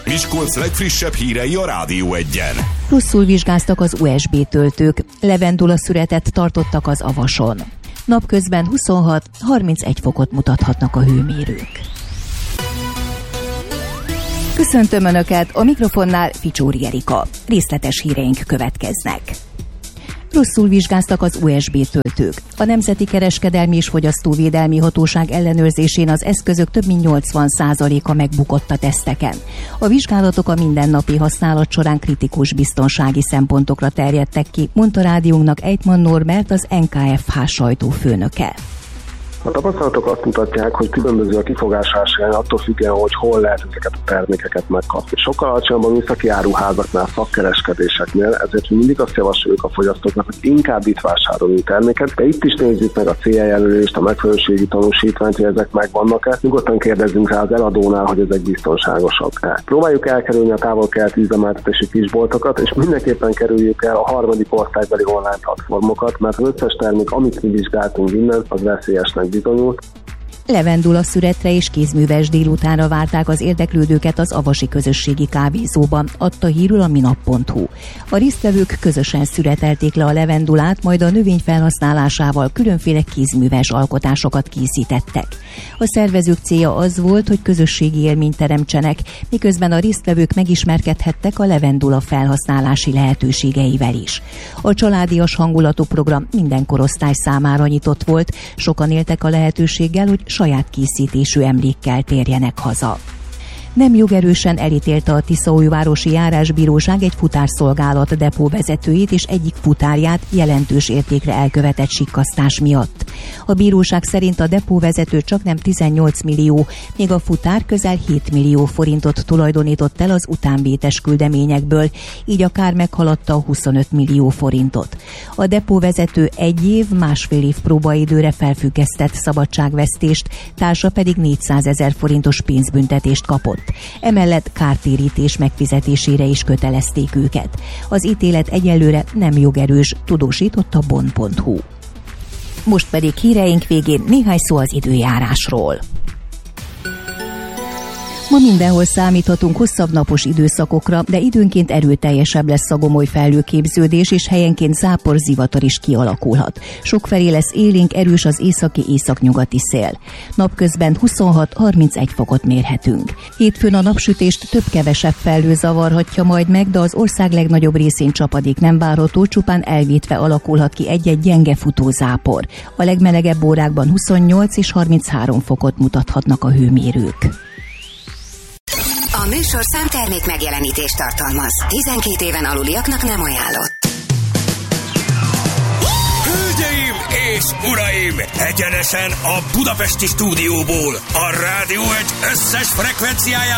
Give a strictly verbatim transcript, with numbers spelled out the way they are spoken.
Miskolc legfrissebb hírei a Rádió Egyen. Rosszul vizsgáztak az u es bé töltők, levendula szüretet tartottak az Avason. Napközben huszonhat-harmincegy fokot mutathatnak a hőmérők. Köszöntöm Önöket, a mikrofonnál Ficsóri Erika. Részletes híreink következnek. Rosszul vizsgáztak az u es bé töltők. A Nemzeti Kereskedelmi és Fogyasztóvédelmi Hatóság ellenőrzésén az eszközök több mint nyolcvan százaléka megbukott a teszteken. A vizsgálatok a mindennapi használat során kritikus biztonsági szempontokra terjedtek ki, mondta rádiónknak Ejtman Norbert, az en ká ef há sajtófőnöke. A tapasztalatok azt mutatják, hogy különböző a kifogásási arány attól függően, hogy hol lehet ezeket a termékeket megkapni. Sokkal alacsonyabb a műszaki áruházaknál, szakkereskedéseknél, ezért mi mindig azt javasoljuk a fogyasztóknak, hogy inkább itt vásárolni terméket, de itt is nézzük meg a cé e jelölést, a megfelelőségi tanúsítványt, hogy ezek megvannak-e. Nyugodtan kérdezzünk rá az eladónál, hogy ezek biztonságosak-e. Próbáljuk elkerülni a távol-keleti üzemeltetési kisboltokat, és mindenképpen kerüljük el a harmadik országbeli online platformokat, mert az összes termék, amit mi vizsgáltunk innen, az veszélyesnek bizonyult. Levendula szüretre és kézműves délutánra várták az érdeklődőket az avasi közösségi kávézóban, adta hírül a minap pont hu. A résztvevők közösen szüretelték le a levendulát, majd a növény felhasználásával különféle kézműves alkotásokat készítettek. A szervezők célja az volt, hogy közösségi élményt teremtsenek, miközben a résztvevők megismerkedhettek a levendula felhasználási lehetőségeivel is. A családias hangulatú program minden korosztály számára nyitott volt, sokan éltek a lehetőséggel, hogy saját készítésű emlékkel térjenek haza. Nem jogerősen elítélte a Tiszaújvárosi Járásbíróság egy futárszolgálat depóvezetőjét és egyik futárját jelentős értékre elkövetett sikkasztás miatt. A bíróság szerint a depóvezető csaknem tizennyolc millió, míg a futár közel hét millió forintot tulajdonított el az utánvétes küldeményekből, így a kár meghaladta a huszonöt millió forintot. A depóvezető egy év, másfél év próbaidőre felfüggesztett szabadságvesztést, társa pedig négyszázezer forintos pénzbüntetést kapott. Emellett kártérítés megfizetésére is kötelezték őket. Az ítélet egyelőre nem jogerős, tudósított a bond pont hu. Most pedig híreink végén néhány szó az időjárásról. Ma mindenhol számíthatunk hosszabb napos időszakokra, de időnként erőteljesebb lesz a gomoly felhőképződés, és helyenként zápor, zivatar is kialakulhat. Sokfelé lesz élénk, erős az északi északnyugati szél. Napközben huszonhat-harmincegy fokot mérhetünk. Hétfőn a napsütést több-kevesebb felhő zavarhatja majd meg, de az ország legnagyobb részén csapadék nem várható, csupán elvétve alakulhat ki egy-egy gyenge futó zápor. A legmelegebb órákban huszonnyolc és harminchárom fokot mutathatnak a hőmérők. A műsorszám termék megjelenítést tartalmaz. tizenkét éven aluliaknak nem ajánlott. Hölgyeim és uraim! Egyenesen a budapesti stúdióból, a Rádió Egy összes frekvenciáján